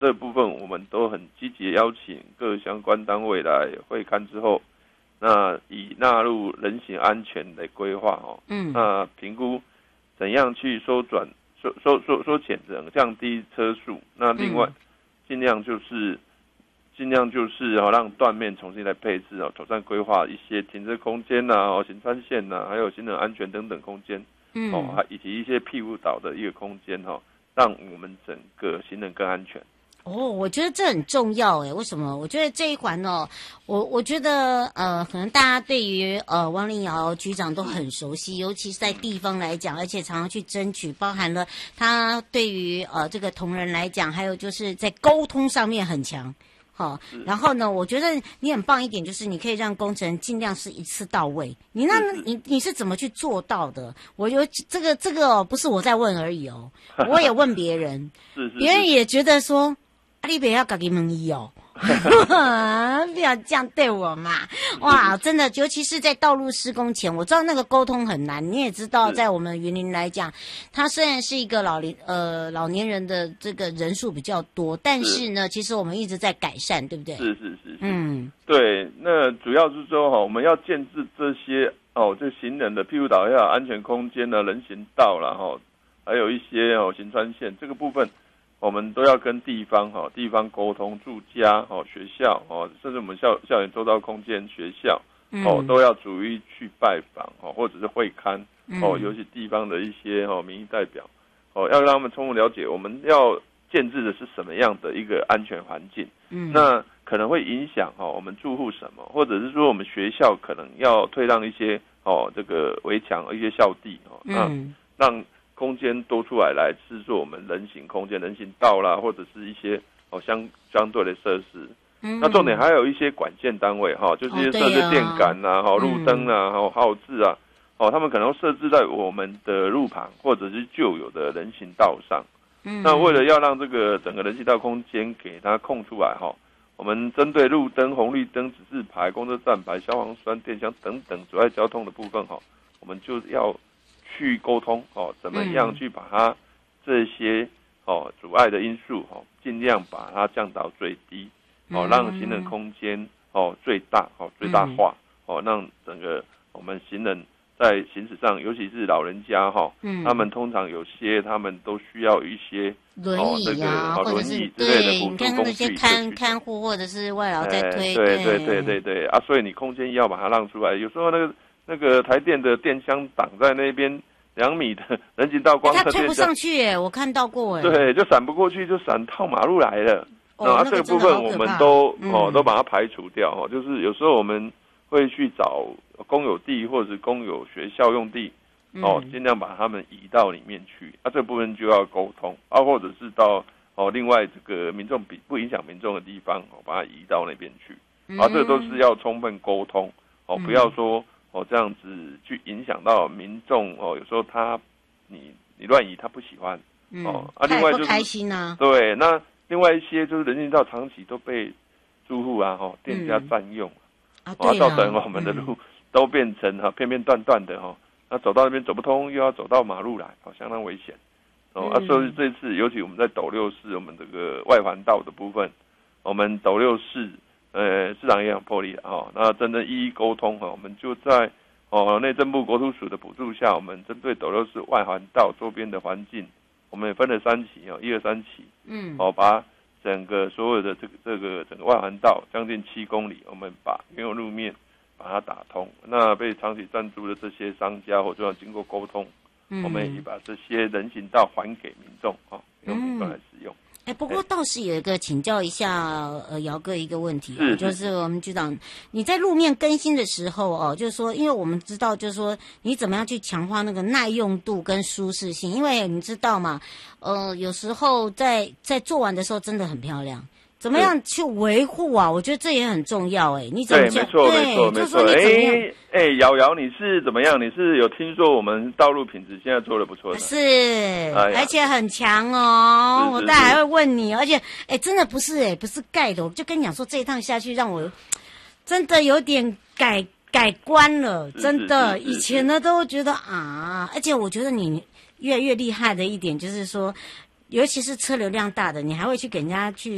这部分我们都很积极邀请各相关单位来会勘之后，那以纳入人行安全的规划那评估怎样去缩减降低车速，那另外尽量就是让断面重新来配置妥善规划一些停车空间行穿线还有行人安全等等空间以及一些庇护岛的一个空间让我们整个行人更安全。 我觉得这很重要为什么？我觉得这一环我觉得可能大家对于汪苓瑶局长都很熟悉，尤其是在地方来讲，而且常常去争取，包含了他对于这个同仁来讲，还有就是在沟通上面很强。然后呢，我觉得你很棒一点，就是你可以让工程尽量是一次到位。你是怎么去做到的？我有这个不是我在问而已我也问别人，别人也觉得说。你不要自己问伊不要这样对我嘛！哇，真的，尤其是在道路施工前，我知道那个沟通很难。你也知道，在我们云林来讲，它虽然是一个老年人的这个人数比较多，但是呢，其实我们一直在改善，对不对？ 是。对，那主要是说我们要建制这些这行人的庇护岛要安全空间人行道啦还有一些行穿线这个部分。我们都要跟地方沟通，住家学校甚至我们校园周遭空间学校都要逐一去拜访或者是会勘尤其地方的一些民意代表要让他们充分了解我们要建制的是什么样的一个安全环境。那可能会影响我们住户什么，或者是说我们学校可能要退让一些这个围墙一些校地那让空间多出来制作我们人行空间、人行道啦，或者是一些相对的设施。那重点还有一些管线单位就是一些设置电杆路灯号志他们可能设置在我们的路旁或者是旧有的人行道上。那为了要让这个整个人行道空间给它空出来我们针对路灯、红绿灯、指示牌、公车站牌、消防栓、电箱等等阻碍交通的部分我们就要去沟通怎么样去把它这些阻碍的因素尽量把它降到最低让行人空间最大化让整个我们行人在行驶上，尤其是老人家他们通常有些他们都需要一些轮椅或者是之类的辅助工具， 你看那些看护或者是外劳在推， 对所以你空间要把它让出来。有时候那个台电的电箱挡在那边2米的人行道光， 他推不上去我看到过对，就闪不过去，就闪到马路来了。这个部分我们都把它排除掉就是有时候我们会去找公有地或者是公有学校用地尽量把他们移到里面去这部分就要沟通或者是到另外这个民众不影响民众的地方把它移到那边去这个都是要充分沟通不要说这样子去影响到民众有时候你乱移他不喜欢另外就是不开心对，那另外一些就是人行道长期都被住户店家占用造成我们的路都变成片片段段的那走到那边走不通，又要走到马路来相当危险所以这次尤其我们在斗六市我们这个外环道的部分，我们斗六市市长也很破例那真的一一沟通我们就在内政部国土署的补助下，我们针对斗六市外环道周边的环境，我们也分了3期1、2、3期把整个所有的这个整个外环道将近7公里，我们把原有路面把它打通。那被长期赞助的这些商家或者要经过沟通，我们也把这些人行道还给民众由民众来使用。 不过倒是有一个请教一下姚哥一个问题就是我们局长你在路面更新的时候就是说因为我们知道就是说你怎么样去强化那个耐用度跟舒适性，因为你知道嘛有时候在做完的时候真的很漂亮，怎么样去维护我觉得这也很重要你怎么对，没错。瑶你是怎么样？你是有听说我们道路品质现在做得不错的？ 是而且很强我待会还会问你，而且真的不是盖的，我就跟你讲说这一趟下去让我真的有点改观了，真的以前呢都觉得而且我觉得你越来越厉害的一点就是说，尤其是车流量大的，你还会去给人家去